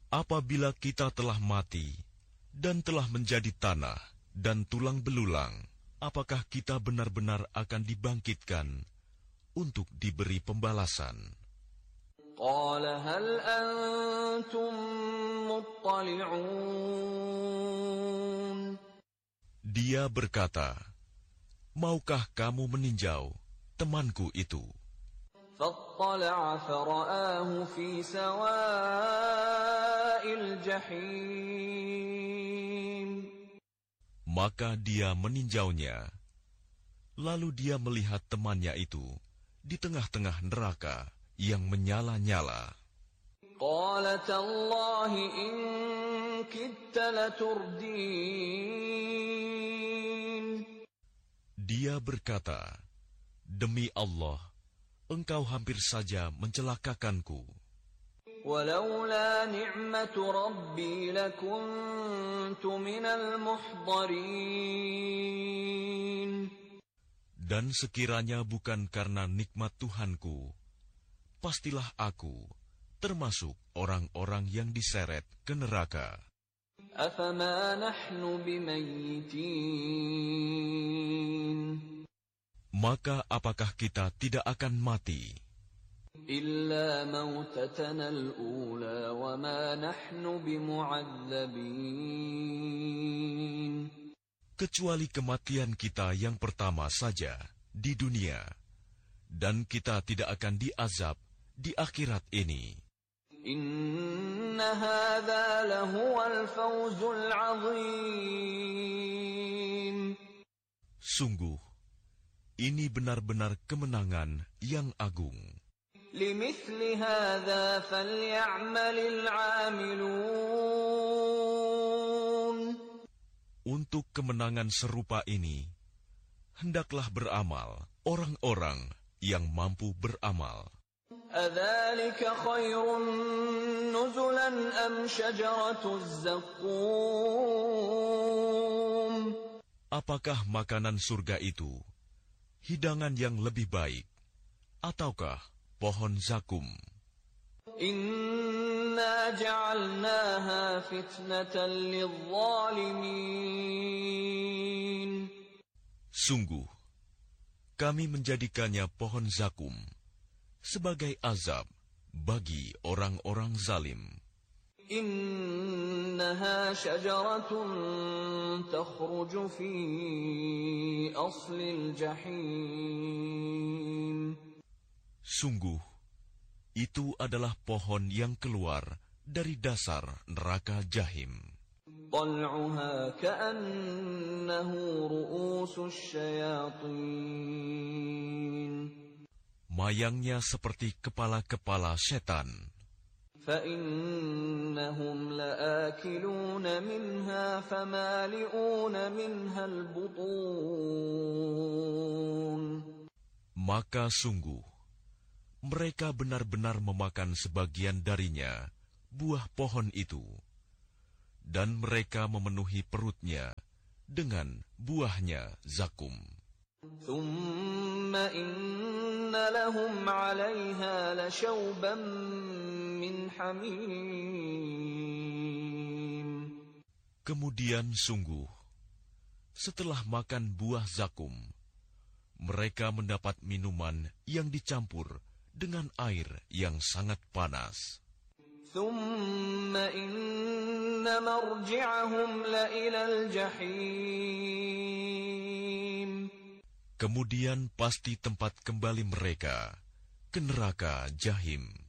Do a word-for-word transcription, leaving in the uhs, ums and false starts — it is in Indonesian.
Apabila kita telah mati dan telah menjadi tanah dan tulang belulang, apakah kita benar-benar akan dibangkitkan untuk diberi pembalasan? Qala hal antum muttali'un. Dia berkata, maukah kamu meninjau temanku itu? فاطلع فرآه في سواء الجحيم. Maka dia meninjaunya, lalu dia melihat temannya itu di tengah-tengah neraka yang menyala-nyala. قال تالله إن كدت لتردين. Dia berkata, demi Allah, engkau hampir saja mencelakakanku. ولولا نعمة ربي لكنت من المحضرين. Dan sekiranya bukan karena nikmat Tuhanku, pastilah aku termasuk orang-orang yang diseret ke neraka. أفما نحن بميتين. Maka apakah kita tidak akan mati? إلا موتتنا الأولى وما نحن بمعذبين. Kecuali kematian kita yang pertama saja di dunia, dan kita tidak akan diazab di akhirat ini. إن هذا لهو الفوز العظيم. Sungguh, ini benar-benar kemenangan yang agung. لمثل هذا فليعمل العاملون. Untuk kemenangan serupa ini, hendaklah beramal orang-orang yang mampu beramal. أذلك خير نزلا أم شجرة الزقوم. Apakah makanan surga itu hidangan yang lebih baik, ataukah pohon zakum? Inna ja'alnaha fitnatan lizzalimin. Sungguh, kami menjadikannya pohon zakum sebagai azab bagi orang-orang zalim. Innaha syajaratun takhruju fi aslil jahim. Sungguh, itu adalah pohon yang keluar dari dasar neraka jahim. Tal'uha ka'annahu ru'usus syayatin. Mayangnya seperti kepala-kepala setan. فَإِنَّهُمْ لَآكِلُونَ مِنْهَا فَمَالِئُونَ مِنْهَا الْبُطُونَ. Maka sungguh, mereka benar-benar memakan sebagian darinya, buah pohon itu, dan mereka memenuhi perutnya dengan buahnya zakum. ثُمَّ إِنَّ لَهُمْ عَلَيْهَا لَشَوْبًا مِّنْ حَمِيمٍ. Kemudian sungguh, setelah makan buah zakum, mereka mendapat minuman yang dicampur dengan air yang sangat panas. ثُمَّ إِنَّ مَرْجِعَهُمْ لَإِلَى الْجَحِيمِ. Kemudian pasti tempat kembali mereka ke neraka jahim.